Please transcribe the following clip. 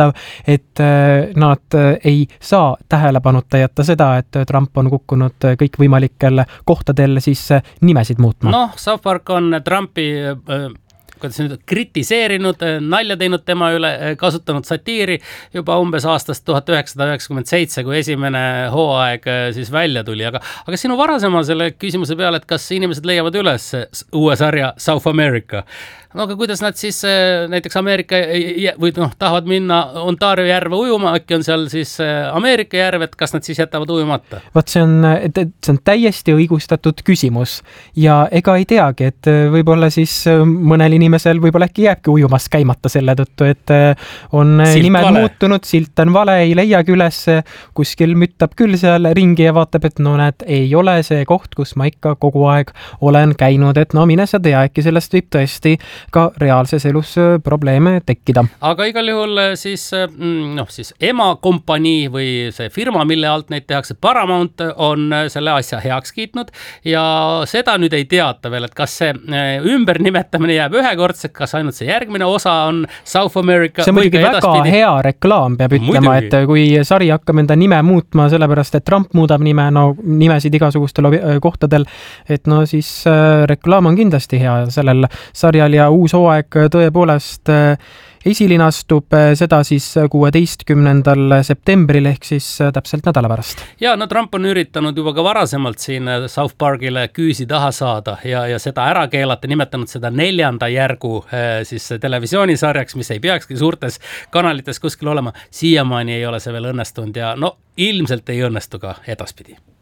et nad ei saa tähelepanuta jätta seda, et Trump on kukkunud kõikvõimalikel kohtadel siis nimesid muutma. Noh, South Park on Trumpi kritiseerinud, nalja teinud tema üle, kasutanud satiiri juba umbes aastast 1997, kui esimene hooaeg siis välja tuli. Aga sinu varasema selle küsimuse peale, et kas inimesed leiavad üles uue sarja South America? No aga kuidas nad siis näiteks Ameerika või tahavad minna Ontario järve ujuma, äkki on seal siis Ameerika järv, et kas nad siis jätavad ujumata? Vaat see on täiesti õigustatud küsimus ja ega ei teagi, et võib-olla siis mõnel inimesel võib-olla äkki jääbki ujumas käimata selle tõttu, et on silt nimed vale. muutunud, silt on vale, ei leiagi üles, kuskil müttab küll seal ringi ja vaatab, et no näed, ei ole see koht, kus ma ikka kogu aeg olen käinud, et no mine sa tea, äkki sellest võib tõesti ka reaalses elus probleeme tekkida. Aga igal juhul siis emakompanii või see firma, mille alt neid tehakse, Paramount on selle asja heaks kiitnud ja seda nüüd ei teata veel, et kas see ümbernimetamine jääb ühekordseks, kas ainult see järgmine osa on South America. See on muidugi väga hea reklaam, peab ütlema, et kui sari hakkab enda nime muutma sellepärast, et Trump muudab nimesid igasugustel kohtadel, et no siis reklaam on kindlasti hea sellel sarjal ja uus hooaeg tõepoolest esilinastub seda siis 16. septembril ehk siis täpselt nädala pärast. Ja no Trump on üritanud juba ka varasemalt siin South Parkile küüsi taha saada ja seda ära keelata, nimetanud seda 4. järgu siis televisioonisarjaks, mis ei peakski suurtes kanalites kuskil olema. Siiamaani ei ole see veel õnnestunud ja no ilmselt ei õnnestu ka edaspidi.